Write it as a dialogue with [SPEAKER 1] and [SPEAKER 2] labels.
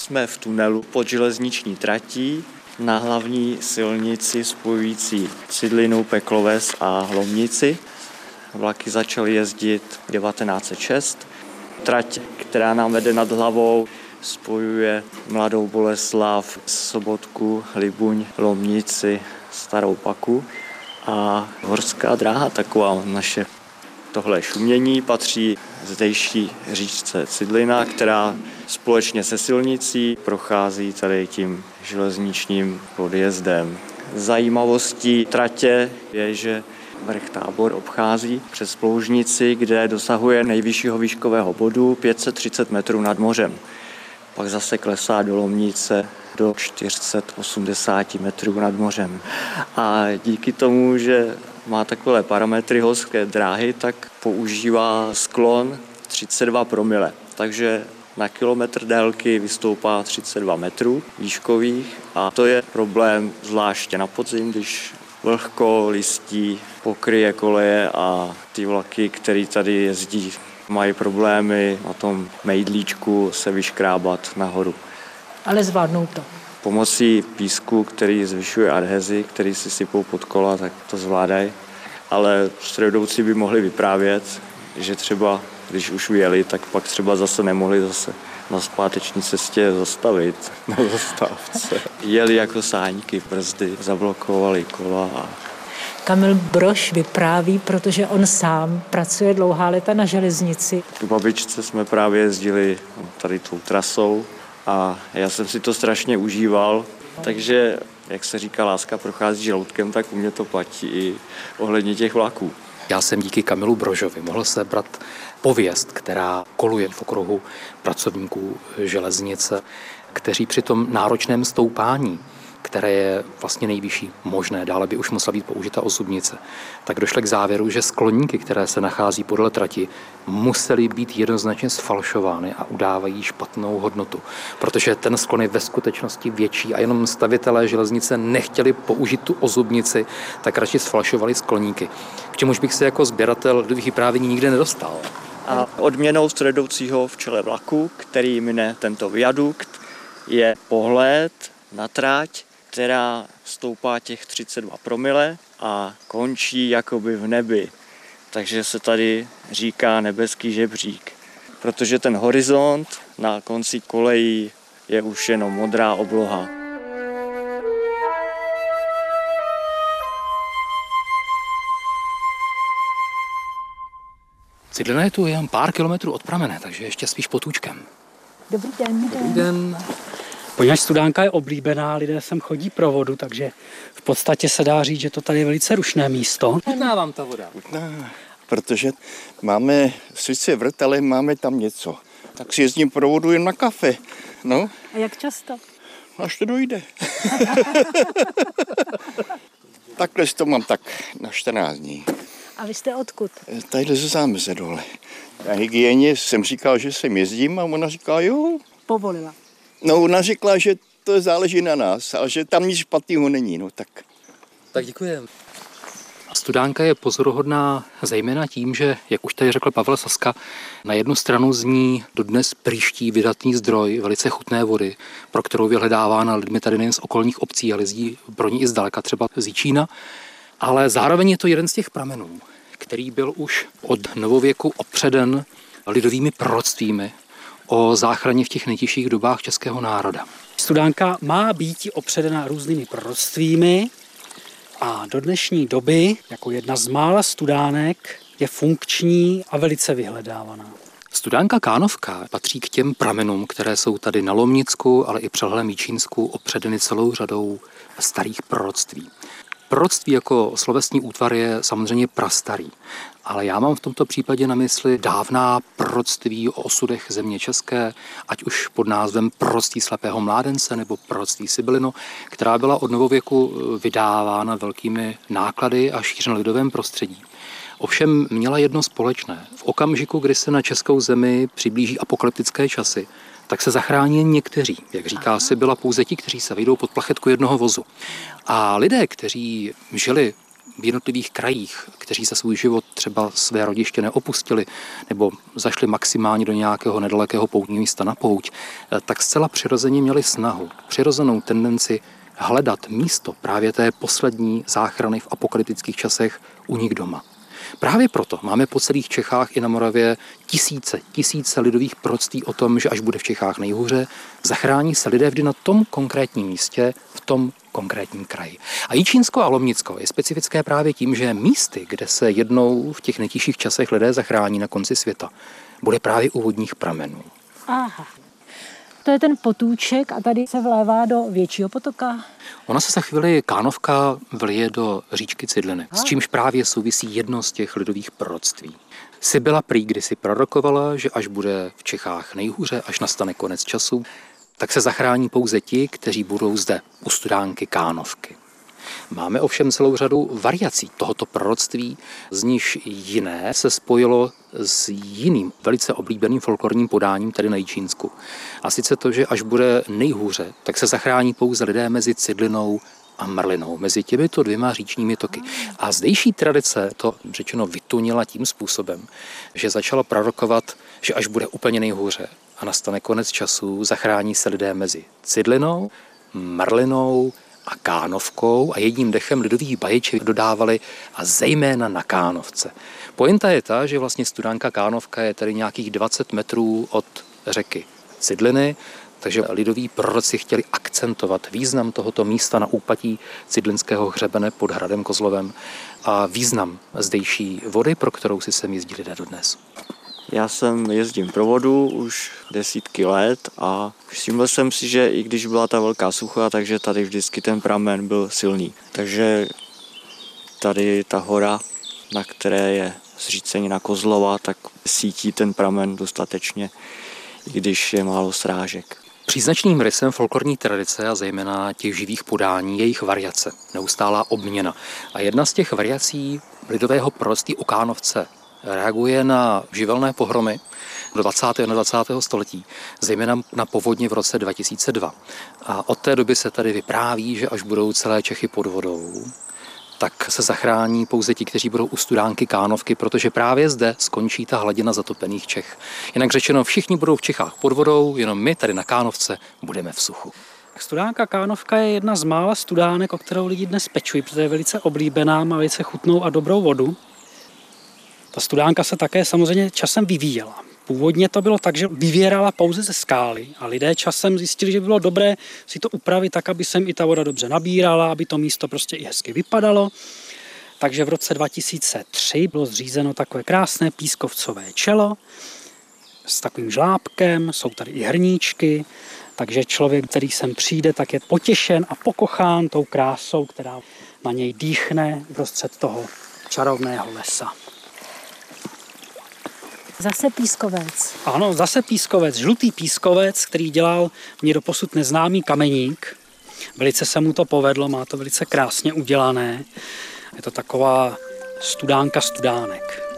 [SPEAKER 1] Jsme v tunelu pod železniční tratí na hlavní silnici spojující Cidlinu, Pekloves a Lomnici. Vlaky začaly jezdit 1906. Trať, která nám vede nad hlavou, spojuje Mladou Boleslav, Sobotku, Libuň, Lomnici, Starou Paku a horská dráha taková naše. Tohle šumění patří zdejší říčce Cidlina, která společně se silnicí prochází tady tím železničním podjezdem. Zajímavostí tratě je, že vrch Tábor obchází přes Ploužnici, kde dosahuje nejvyššího výškového bodu 530 metrů nad mořem. Pak zase klesá do Lomnice do 480 metrů nad mořem. A díky tomu, že má takové parametry horské dráhy, tak používá sklon 32 promile. Takže na kilometr délky vystoupá 32 metrů výškových a to je problém zvláště na podzim, když vlhko, listí, pokryje koleje a ty vlaky, které tady jezdí, mají problémy na tom mejdlíčku se vyškrábat nahoru.
[SPEAKER 2] Ale zvládnou to.
[SPEAKER 1] Pomocí písku, který zvyšuje adhezi, který si sypou pod kola, tak to zvládají. Ale strojvedoucí by mohli vyprávět, že třeba, když už vyjeli, tak pak třeba zase nemohli zase na zpáteční cestě zastavit na zastávce. Jeli jako sáňky, brzdy, zablokovali kola.
[SPEAKER 2] Kamil Brož vypráví, protože on sám pracuje dlouhá léta na železnici.
[SPEAKER 1] Tu babičce jsme právě jezdili tady tou trasou a já jsem si to strašně užíval, takže jak se říká, láska prochází žaludkem, tak u mě to platí i ohledně těch vlaků.
[SPEAKER 3] Já jsem díky Kamilu Brožovi mohl sebrat pověst, která koluje v okruhu pracovníků železnice, kteří při tom náročném stoupání, které je vlastně nejvyšší možné, dále by už musela být použita osubnice, tak došli k závěru, že skloníky, které se nachází podle trati, musely být jednoznačně sfalšovány a udávají špatnou hodnotu, protože ten sklon je ve skutečnosti větší a jenom stavitelé železnice nechtěli použít tu osubnici, tak radši sfalšovali skloníky. K čemuž bych se jako sběratel lidových vyprávění nikdy nedostal.
[SPEAKER 1] A odměnou strojvedoucího v čele vlaku, který mine tento viadukt, je pohled na trať, která stoupá těch 32 promile a končí jakoby v nebi. Takže se tady říká nebeský žebřík. Protože ten horizont na konci kolejí je už jenom modrá obloha.
[SPEAKER 3] Cidlina je tu jen pár kilometrů od pramene, takže ještě spíš potůčkem.
[SPEAKER 2] Dobrý den.
[SPEAKER 3] Dobrý den.
[SPEAKER 4] Poněvadž Studánka je oblíbená, lidé sem chodí pro vodu, takže v podstatě se dá říct, že to tady je velice rušné místo.
[SPEAKER 3] Chutná vám ta voda?
[SPEAKER 5] Chutná, protože máme sice vrt, ale máme tam něco. Tak si jezdím pro vodu jen na kafe. No.
[SPEAKER 2] A jak často?
[SPEAKER 5] Až to dojde. Takhle to mám tak na 14 dní.
[SPEAKER 2] A vy jste odkud?
[SPEAKER 5] Tadyhle ze Zámeze dole. Na hygieně jsem říkal, že sem jezdím a ona říká, jo.
[SPEAKER 2] Povolila.
[SPEAKER 5] No, ona řekla, že to záleží na nás, ale že tam nic špatného není, no tak.
[SPEAKER 3] Tak děkujeme. Studánka je pozoruhodná zejména tím, že, jak už tady řekl Pavel Saska, na jednu stranu z ní dodnes prýští vydatný zdroj velice chutné vody, pro kterou vyhledávána lidmi tady nejen z okolních obcí, ale jezdí pro ní i zdaleka, třeba z Jičína. Ale zároveň je to jeden z těch pramenů, který byl už od novověku opředen lidovými proroctvími o záchraně v těch nejtěžších dobách českého národa.
[SPEAKER 4] Studánka má být opředena různými proroctvími a do dnešní doby, jako jedna z mála studánek, je funkční a velice vyhledávaná.
[SPEAKER 3] Studánka Kánovka patří k těm pramenům, které jsou tady na Lomnicku, ale i přehlem Jičínsku opředeny celou řadou starých proroctví. Proroctví jako slovesní útvar je samozřejmě prastarý, ale já mám v tomto případě na mysli dávná proroctví o osudech země české, ať už pod názvem Proroctví slepého mládence nebo Proroctví Sibylino, která byla od novověku vydávána velkými náklady a šířena v lidovém prostředí. Ovšem měla jedno společné. V okamžiku, kdy se na českou zemi přiblíží apokalyptické časy, tak se zachrání jen někteří. Jak říká Sibyla, pouze ti, kteří se vejdou pod plachetku jednoho vozu. A lidé, kteří žili v jednotlivých krajích, kteří se svůj život třeba své rodiště neopustili nebo zašli maximálně do nějakého nedalekého poutního místa na pouť, tak zcela přirozeně měli snahu, přirozenou tendenci hledat místo právě té poslední záchrany v apokalyptických časech u nich doma. Právě proto máme po celých Čechách i na Moravě tisíce lidových proroctví o tom, že až bude v Čechách nejhůře, zachrání se lidé vždy na tom konkrétním místě, v tom konkrétním kraji. A Jičínsko a Lomnicko je specifické právě tím, že místy, kde se jednou v těch nejtěžších časech lidé zachrání na konci světa, bude právě u vodních pramenů.
[SPEAKER 2] Aha. To je ten potůček a tady se vlévá do většího potoka.
[SPEAKER 3] Ona se za chvíli Kánovka vlije do říčky Cidliny, s čímž právě souvisí jedno z těch lidových proroctví. Sibyla prý kdysi prorokovala, že až bude v Čechách nejhůře, až nastane konec času, tak se zachrání pouze ti, kteří budou zde u studánky Kánovky. Máme ovšem celou řadu variací tohoto proroctví, z níž jiné se spojilo s jiným velice oblíbeným folklorním podáním, tedy na Jičínsku. A sice to, že až bude nejhůře, tak se zachrání pouze lidé mezi Cidlinou a Mrlinou, mezi těmito dvěma říčními toky. A zdejší tradice to řečeno vytunila tím způsobem, že začala prorokovat, že až bude úplně nejhůře a nastane konec času, zachrání se lidé mezi Cidlinou, Mrlinou a Kánovkou a jedním dechem lidových baječek dodávali a zejména na Kánovce. Pointa je ta, že vlastně studánka Kánovka je tady nějakých 20 metrů od řeky Cidliny, takže lidoví proroci chtěli akcentovat význam tohoto místa na úpatí Cidlinského hřebene pod hradem Kozlovem a význam zdejší vody, pro kterou si sem jezdí lidé dodnes.
[SPEAKER 1] Já jezdím pro vodu už desítky let a všiml jsem si, že i když byla ta velká sucha, takže tady vždycky ten pramen byl silný. Takže tady ta hora, na které je zřícenina Kozlova, tak sítí ten pramen dostatečně, i když je málo srážek.
[SPEAKER 3] Příznačným rysem folklorní tradice a zejména těch živých podání je jejich variace, neustálá obměna. A jedna z těch variací lidového proroctví o Kánovce reaguje na živelné pohromy do 20. a 20. století, zejména na povodně v roce 2002. A od té doby se tady vypráví, že až budou celé Čechy pod vodou, tak se zachrání pouze ti, kteří budou u studánky Kánovky, protože právě zde skončí ta hladina zatopených Čech. Jinak řečeno, všichni budou v Čechách pod vodou, jenom my tady na Kánovce budeme v suchu.
[SPEAKER 4] Studánka Kánovka je jedna z mála studánek, o kterou lidi dnes pečují, protože je velice oblíbená, má velice chutnou a dobrou vodu. Ta studánka se také samozřejmě časem vyvíjela. Původně to bylo tak, že vyvěrala pouze ze skály a lidé časem zjistili, že by bylo dobré si to upravit tak, aby sem i ta voda dobře nabírala, aby to místo prostě i hezky vypadalo. Takže v roce 2003 bylo zřízeno takové krásné pískovcové čelo s takovým žlábkem, jsou tady i hrníčky, takže člověk, který sem přijde, tak je potěšen a pokochán tou krásou, která na něj dýchne prostřed toho čarovného lesa.
[SPEAKER 2] Zase pískovec.
[SPEAKER 4] Ano, zase pískovec, žlutý pískovec, který dělal mě doposud neznámý kameník. Velice se mu to povedlo, má to velice krásně udělané. Je to taková studánka studánek.